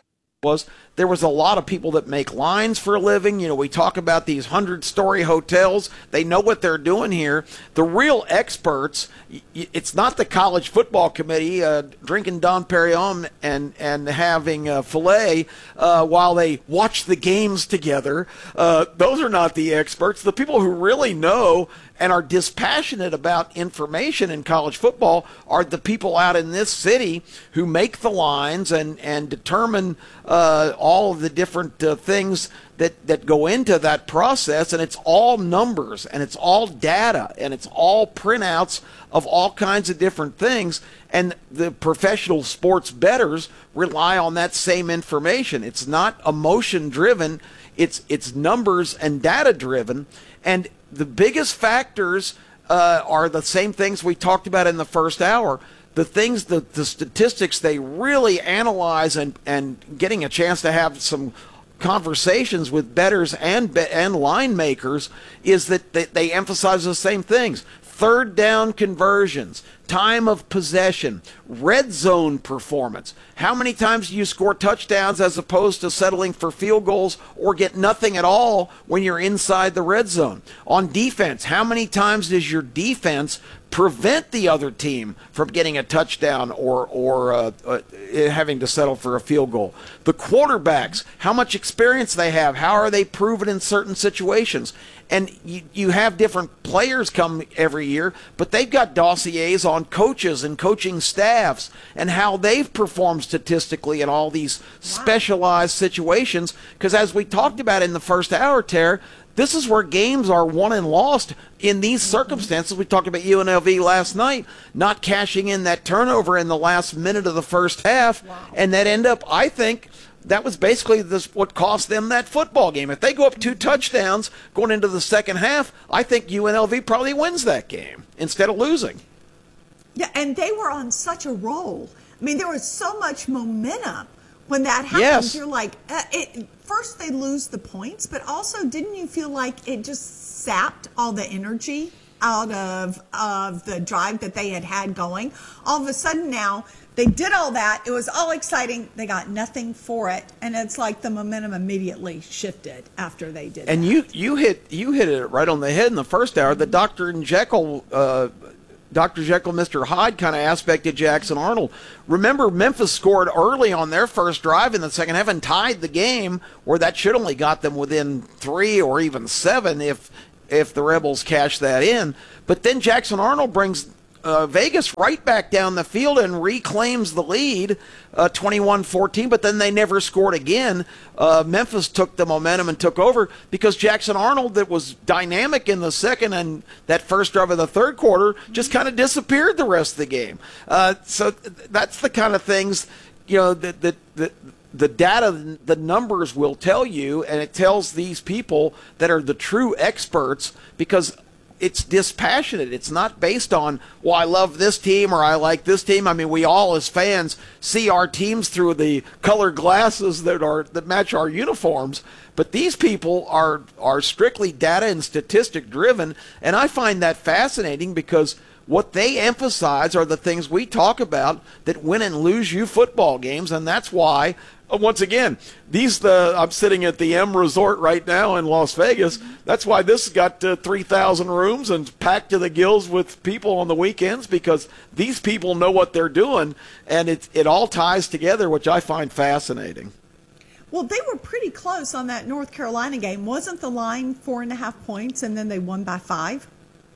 was there was a lot of people that make lines for a living. You know, we talk about these hundred-story hotels. They know what they're doing here. The real experts, it's not the college football committee uh, drinking Dom Perignon and, and having uh, filet uh, while they watch the games together. Uh, those are not the experts. The people who really know and are dispassionate about information in college football are the people out in this city who make the lines and, and determine uh, all of the different uh, things that, that go into that process. And it's all numbers, and it's all data, and it's all printouts of all kinds of different things. And the professional sports bettors rely on that same information. It's not emotion driven. It's, it's numbers and data driven. And the biggest factors uh, are the same things we talked about in the first hour. The things, the, the statistics they really analyze, and, and getting a chance to have some conversations with bettors and and line makers, is that they, they emphasize the same things. Third down conversions, time of possession, red zone performance. How many times do you score touchdowns as opposed to settling for field goals or get nothing at all when you're inside the red zone? On defense, how many times does your defense prevent the other team from getting a touchdown or or uh, uh, having to settle for a field goal? The quarterbacks, how much experience they have, how are they proven in certain situations? And you, you have different players come every year, but they've got dossiers on coaches and coaching staffs and how they've performed statistically in all these specialized situations. Because as we talked about in the first hour, Tara, this is where games are won and lost in these circumstances. We talked about U N L V last night, not cashing in that turnover in the last minute of the first half, wow. and that end up, I think, that was basically this, what cost them that football game. If they go up two touchdowns going into the second half, I think U N L V probably wins that game instead of losing. Yeah, and they were on such a roll. I mean, there was so much momentum when that happens. Yes. You're like, uh, it, first they lose the points, but also didn't you feel like it just sapped all the energy out of of the drive that they had had going? All of a sudden now, they did all that. It was all exciting. They got nothing for it, and it's like the momentum immediately shifted after they did. And that. you you hit you hit it right on the head in the first hour. The Doctor and Jekyll, uh, Doctor Jekyll, Mister Hyde kind of aspect of Jackson Arnold. Remember, Memphis scored early on their first drive in the second half and tied the game, where that should only got them within three or even seven if if the Rebels cash that in. But then Jackson Arnold brings Uh, Vegas right back down the field and reclaims the lead, uh, twenty-one fourteen, but then they never scored again. Uh, Memphis took the momentum and took over because Jackson Arnold, that was dynamic in the second and that first drive of the third quarter, just kind of disappeared the rest of the game. Uh, so that's the kind of things, you know, that, that, that the data, the numbers will tell you, and it tells these people that are the true experts, because it's dispassionate. It's not based on, well, I love this team or I like this team. I mean, we all as fans see our teams through the colored glasses that are that match our uniforms. But these people are are strictly data and statistic driven, and I find that fascinating because what they emphasize are the things we talk about that win and lose you football games, and that's why, once again, these the I'm sitting at the M Resort right now in Las Vegas. That's why this has got uh, three thousand rooms and packed to the gills with people on the weekends, because these people know what they're doing, and it it all ties together, which I find fascinating. Well, they were pretty close on that North Carolina game. Wasn't the line four and a half points, and then they won by five?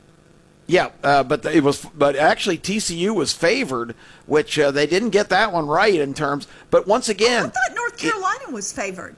Yeah, uh, but it was, but actually T C U was favored, which uh, they didn't get that one right in terms. But once again, oh, I thought North Carolina it, was favored.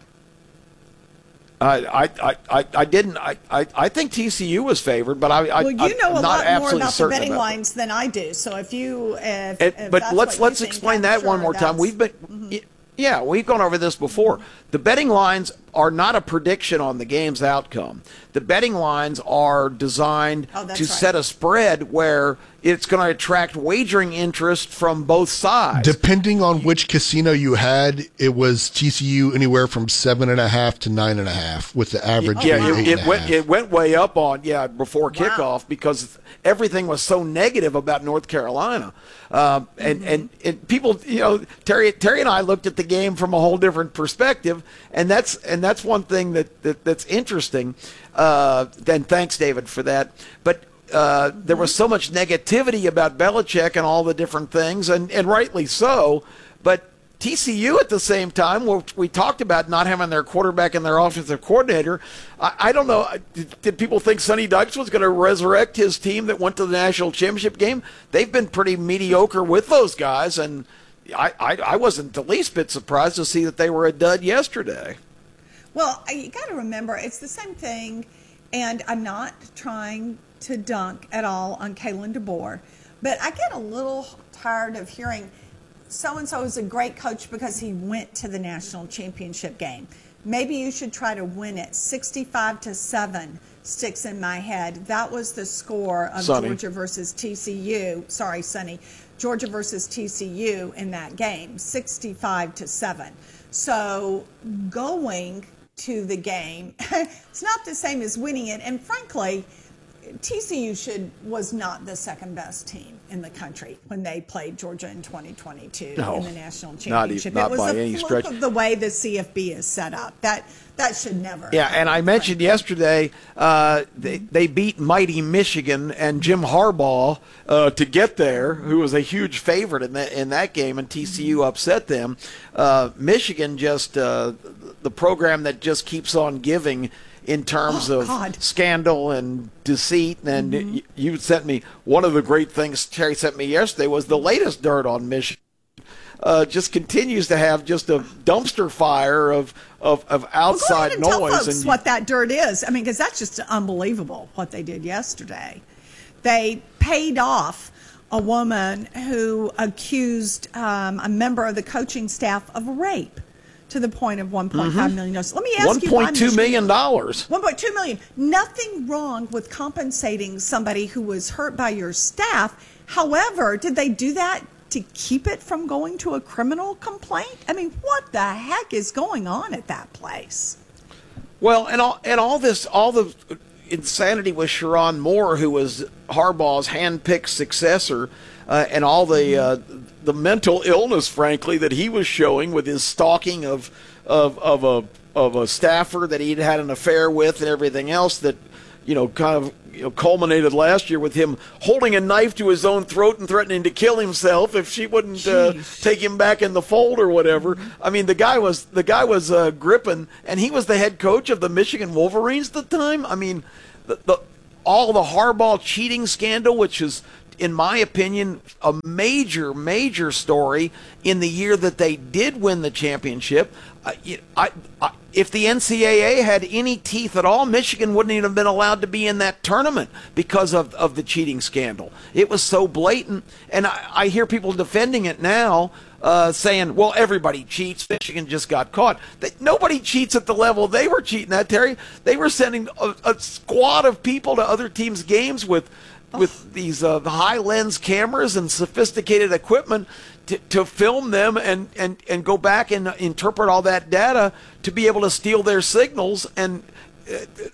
I, I, I, I didn't. I, I, I think T C U was favored, but I, I well, you know I'm a not lot more about the betting about lines than I do. So if you, if, it, if but that's let's what let's you think, explain I'm that sure one more time. We've been. Mm-hmm. Yeah, we've gone over this before. The betting lines are not a prediction on the game's outcome. The betting lines are designed Oh, that's to right. set a spread where it's going to attract wagering interest from both sides. Depending on which casino you had, it was T C U anywhere from seven and a half to nine and a half, with the average yeah, being it, eight it and a went half. it went way up on yeah before Wow. kickoff because everything was so negative about North Carolina, um, and, Mm-hmm. and and people, you know, Terry Terry and I looked at the game from a whole different perspective, and that's and that's one thing that, that that's interesting. Uh, then thanks, David, for that. But uh, there was so much negativity about Belichick and all the different things, and, and rightly so. But T C U at the same time, we, we talked about not having their quarterback and their offensive coordinator. I, I don't know. Did, did people think Sonny Dykes was going to resurrect his team that went to the national championship game? They've been pretty mediocre with those guys, and I, I, I wasn't the least bit surprised to see that they were a dud yesterday. Well, you got to remember, it's the same thing, and I'm not trying to dunk at all on Kalen DeBoer, but I get a little tired of hearing so-and-so is a great coach because he went to the national championship game. Maybe you should try to win it. sixty-five to seven sticks in my head. That was the score of Sonny. Georgia versus T C U. Sorry, Sonny. Georgia versus T C U in that game, sixty-five to seven. So going to the game, it's not the same as winning it. And frankly, T C U should was not the second best team in the country when they played Georgia in twenty twenty-two No, in the national not e- championship. not it was by a any fluke stretch. of the way the C F B is set up. That that should never. Yeah, happen, and I mentioned frankly. yesterday uh, they, they beat mighty Michigan and Jim Harbaugh uh, to get there, who was a huge favorite in that in that game, and T C U upset them. Uh, Michigan just uh, the program that just keeps on giving in terms Oh, of God. scandal and deceit. And Mm-hmm. y- you sent me one of the great things Terry sent me yesterday was the latest dirt on Michigan. Uh, just continues to have just a dumpster fire of of, of Well, go ahead outside and tell noise. folks and what that dirt is. I mean, because that's just unbelievable what they did yesterday. They paid off a woman who accused um, a member of the coaching staff of rape to the point of one point five million dollars. Let me ask One you, why point two million dollars. one point two million dollars. Nothing wrong with compensating somebody who was hurt by your staff. However, did they do that to keep it from going to a criminal complaint? I mean, what the heck is going on at that place? Well, and all and all this, all the insanity with Sharon Moore, who was Harbaugh's hand-picked successor, uh, and all the uh, the mental illness, frankly, that he was showing with his stalking of of of a of a staffer that he'd had an affair with, and everything else that, you know, kind of you know, culminated last year with him holding a knife to his own throat and threatening to kill himself if she wouldn't uh, take him back in the fold or whatever. I mean, the guy was the guy was uh, gripping, and he was the head coach of the Michigan Wolverines at the time. I mean, the, the all the Harbaugh cheating scandal, which is, in my opinion, a major, major story in the year that they did win the championship. I, I, I, if the N C double A had any teeth at all, Michigan wouldn't even have been allowed to be in that tournament because of, of the cheating scandal. It was so blatant, and I, I hear people defending it now, uh, saying, well, everybody cheats. Michigan just got caught. They, nobody cheats at the level they were cheating at, Terry. They were sending a, a squad of people to other teams' games with with these uh, high lens cameras and sophisticated equipment to, to film them and, and, and go back and interpret all that data to be able to steal their signals. And uh,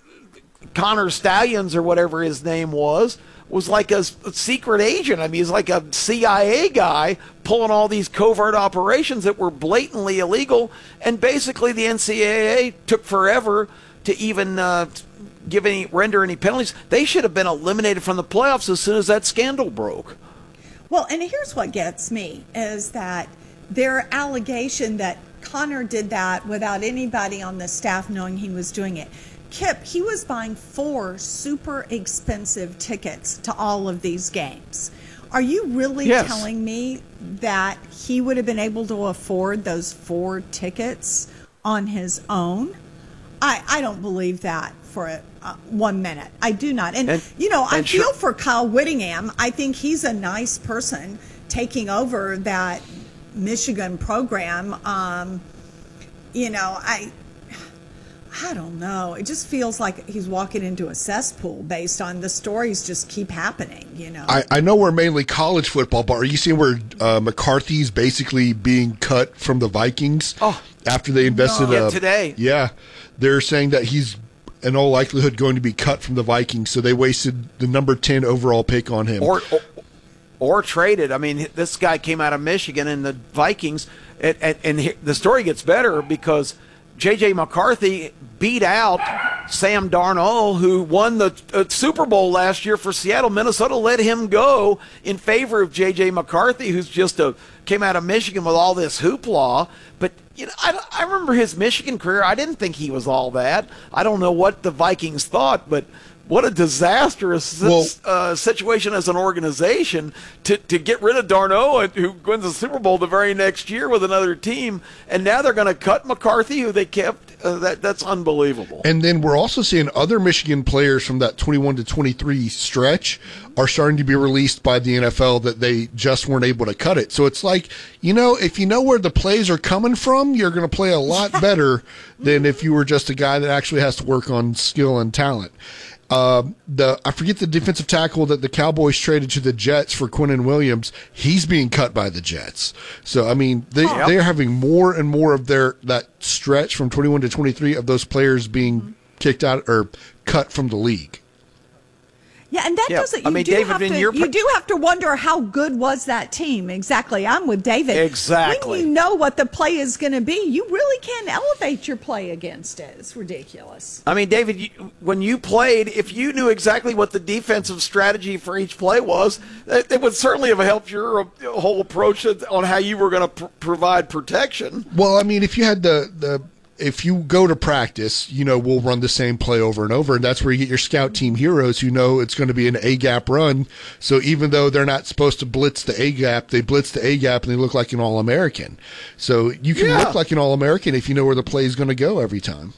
Connor Stallions, or whatever his name was, was like a, a secret agent. I mean, he's like a C I A guy pulling all these covert operations that were blatantly illegal. And basically the N C double A took forever to even uh, give any render any penalties. They should have been eliminated from the playoffs as soon as that scandal broke. Well, and here's what gets me is that their allegation that Connor did that without anybody on the staff knowing he was doing it. Kip, he was buying four super expensive tickets to all of these games. Are you really Yes. telling me that he would have been able to afford those four tickets on his own? I, I don't believe that for a, uh, one minute. I do not. And, And- you know, I and feel sure- for Kyle Whittingham. I think he's a nice person taking over that Michigan program. Um, you know, I I don't know. It just feels like he's walking into a cesspool based on the stories just keep happening, you know. I, I know we're mainly college football, but are you seeing where uh, McCarthy's basically being cut from the Vikings Oh, after they invested? no. uh, Yeah, today. Yeah, they're saying that he's in all likelihood going to be cut from the Vikings, so they wasted the number ten overall pick on him. Or, or or traded. I mean, this guy came out of Michigan, and the Vikings, and, and, and the story gets better because J J. McCarthy beat out Sam Darnold, who won the uh, Super Bowl last year for Seattle. Minnesota let him go in favor of J J. McCarthy, who's just a came out of Michigan with all this hoopla. But you know, I, I remember his Michigan career. I didn't think he was all that. I don't know what the Vikings thought, but what a disastrous Well, uh, situation as an organization to, to get rid of Darnold, who wins the Super Bowl the very next year with another team, and now they're going to cut McCarthy, who they kept. Uh, that that's unbelievable. And then we're also seeing other Michigan players from that twenty-one to twenty-three stretch are starting to be released by the N F L that they just weren't able to cut it. So it's like, you know, if you know where the plays are coming from, you're going to play a lot better than if you were just a guy that actually has to work on skill and talent. Uh, the I forget the defensive tackle that the Cowboys traded to the Jets for Quinnen Williams. He's being cut by the Jets. So I mean, they Oh. they are having more and more of their that stretch from twenty-one to twenty-three of those players being kicked out or cut from the league. Yeah, and that Yeah, doesn't. You I mean, do David, have in to. your You pr- do have to wonder how good was that team. Exactly, I'm with David. Exactly. When you know what the play is going to be, you really can elevate your play against it. It's ridiculous. I mean, David, you, when you played, if you knew exactly what the defensive strategy for each play was, it, it would certainly have helped your uh, whole approach on how you were going to pr- provide protection. Well, I mean, if you had the the if you go to practice, you know, we'll run the same play over and over, and that's where you get your scout team heroes who know it's going to be an A-gap run. So even though they're not supposed to blitz the A-gap, they blitz the A-gap and they look like an All-American. So you can Yeah. look like an All-American if you know where the play is going to go every time.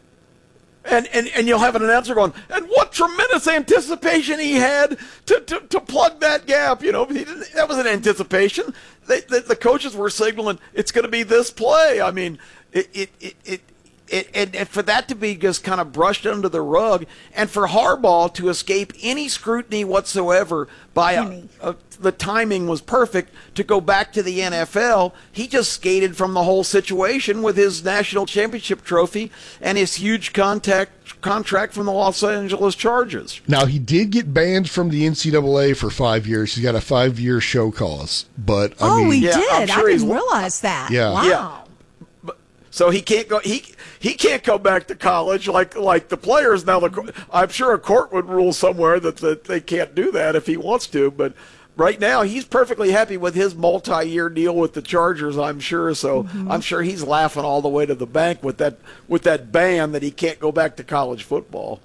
And, and and you'll have an announcer going, and what tremendous anticipation he had to, to, to plug that gap. You know, he didn't, that was an anticipation. They, the, the coaches were signaling it's going to be this play. I mean, it it it. it It, and, and for that to be just kind of brushed under the rug, and for Harbaugh to escape any scrutiny whatsoever by a, Any. a, the timing was perfect to go back to the N F L. He just skated from the whole situation with his national championship trophy and his huge contact contract from the Los Angeles Chargers. Now, he did get banned from the N C double A for five years. He's got a five-year show cause. But, I oh, mean, he Yeah, I'm did. sure I he's- didn't realize that. Yeah. Wow. Yeah. So he can't go. He he can't go back to college like like the players now. The I'm sure a court would rule somewhere that, that they can't do that if he wants to. But right now he's perfectly happy with his multi-year deal with the Chargers. I'm sure. So Mm-hmm. I'm sure he's laughing all the way to the bank with that with that ban that he can't go back to college football.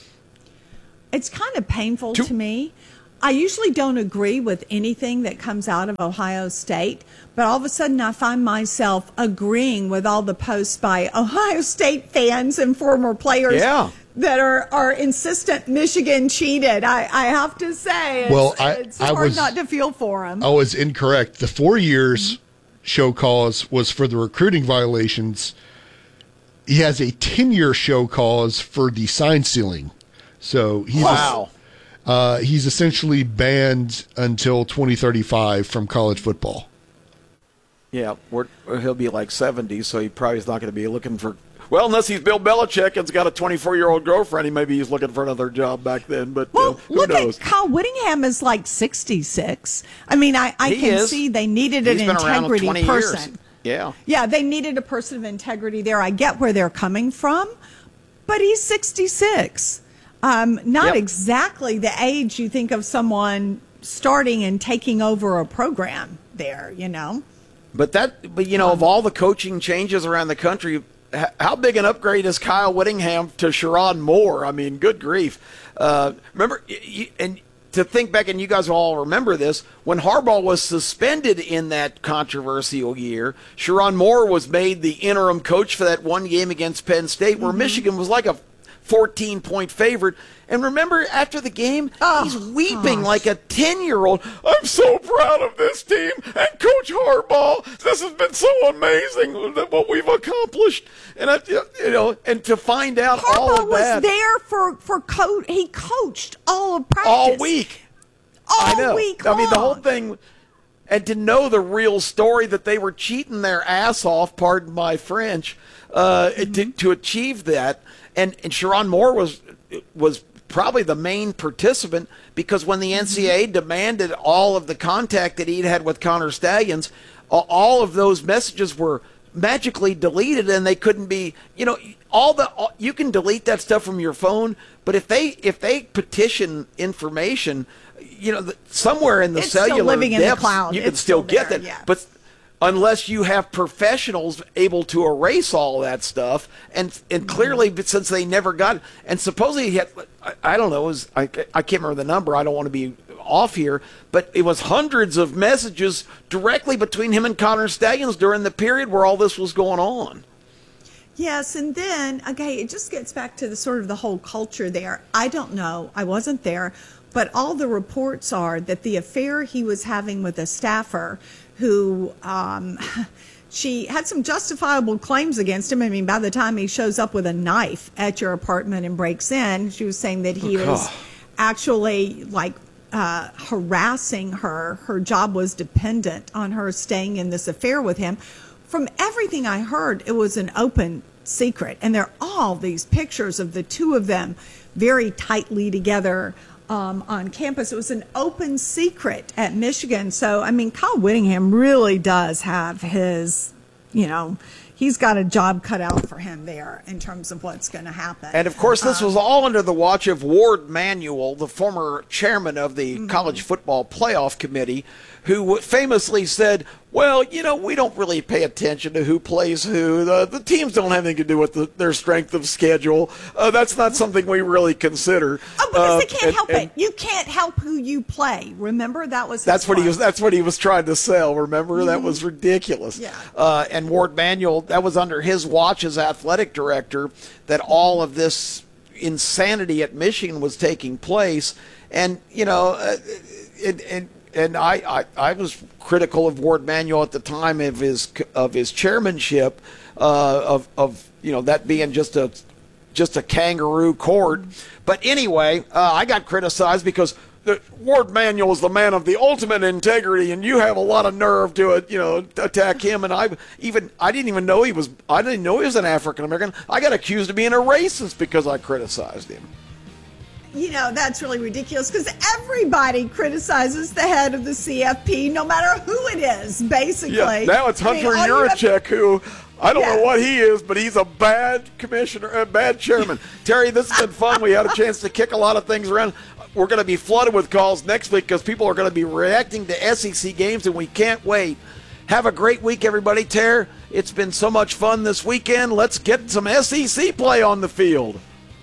It's kind of painful To- to me. I usually don't agree with anything that comes out of Ohio State, but all of a sudden I find myself agreeing with all the posts by Ohio State fans and former players Yeah. that are, are insistent Michigan cheated. I, I have to say, it's, Well, I- it's I hard was- not to feel for them. I was incorrect. The four years show cause was for the recruiting violations. He has a ten-year show cause for the sign stealing. So he's Wow. uh, he's essentially banned until twenty thirty-five from college football. Yeah, we're, he'll be like seventy, so he probably is not going to be looking for. Well, unless he's Bill Belichick and's got a twenty-four-year-old girlfriend, he maybe he's looking for another job back then. But uh, Well, who look knows? at Kyle Whittingham is like sixty-six. I mean, I, I He can is. see they needed an He's been around integrity twenty person. years. Yeah. Yeah, they needed a person of integrity there. I get where they're coming from, but he's sixty-six. Um, not Yep. exactly the age you think of someone starting and taking over a program there, you know? But that, but you know, of all the coaching changes around the country, h- how big an upgrade is Kyle Whittingham to Sherrod Moore? I mean, good grief! Uh, remember, y- y- and to think back, and you guys all remember this, when Harbaugh was suspended in that controversial year, Sherrod Moore was made the interim coach for that one game against Penn State, where Michigan was like a fourteen-point favorite. And remember, after the game, Oh, he's weeping gosh. like a ten-year-old. I'm so proud of this team and Coach Harbaugh. This has been so amazing what we've accomplished. And I, you know, and to find out all Harbaugh of was that there for for co- he coached all of practice all week. all I know. week I mean, the whole long. thing, and to know the real story that they were cheating their ass off, pardon my French, uh, Mm-hmm. to, to achieve that. And, and Sharon Moore was was probably the main participant, because when the N C double A demanded all of the contact that he'd had with Connor Stalions, all of those messages were magically deleted, and they couldn't be, you know, all the all, you can delete that stuff from your phone, but if they if they petition information, you know, the, somewhere in the It's still cellular living in the depths, cloud. you can It's still, still get there, that. yeah. But unless you have professionals able to erase all that stuff, and and clearly, but since they never got, and supposedly he had, I, I don't know, it was, I I can't remember the number. I don't want to be off here, but it was hundreds of messages directly between him and Connor Stalions during the period where all this was going on. Yes, and then, okay, it just gets back to the sort of the whole culture there. I don't know. I wasn't there. But all the reports are that the affair he was having with a staffer who um, she had some justifiable claims against him. I mean, by the time he shows up with a knife at your apartment and breaks in, she was saying that he was actually like uh, harassing her. Her job was dependent on her staying in this affair with him. From everything I heard, it was an open secret. And there are all these pictures of the two of them very tightly together um, on campus. It was an open secret at Michigan. So, I mean, Kyle Whittingham really does have his, you know, he's got a job cut out for him there in terms of what's going to happen. And, of course, this Um, was all under the watch of Ward Manuel, the former chairman of the Mm-hmm. College Football Playoff Committee, who famously said, well, you know, we don't really pay attention to who plays who. The, the teams don't have anything to do with the, their strength of schedule. Uh, that's not something we really consider. Oh, because Uh, they can't and- help and it. You can't help who you play. Remember, that was his That's what he quote. was. That's what he was trying to sell. Remember, that was ridiculous. Yeah. Uh, and Ward Manuel, that was under his watch as athletic director that all of this insanity at Michigan was taking place. And you know, uh, it, it, and I, I, I was critical of Ward Manuel at the time of his of his chairmanship, uh, of of you know that being just a just a kangaroo court. But anyway, uh, I got criticized because the, Ward Manuel is the man of the ultimate integrity, and you have a lot of nerve to uh, you know attack him. And I even I didn't even know he was I didn't know he was an African American. I got accused of being a racist because I criticized him. You know, that's really ridiculous because everybody criticizes the head of the C F P, no matter who it is, basically. Yeah, now it's I mean, Hunter all you have- Yurachek, who I don't Yeah. know what he is, but he's a bad commissioner, a bad chairman. Terry, this has been fun. We had a chance to kick a lot of things around. We're going to be flooded with calls next week because people are going to be reacting to S E C games, and we can't wait. Have a great week, everybody. Terry, it's been so much fun this weekend. Let's get some S E C play on the field.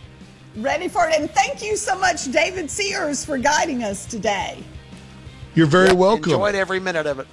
Ready for it. And thank you so much, David Sears, for guiding us today. You're very welcome. Enjoyed every minute of it.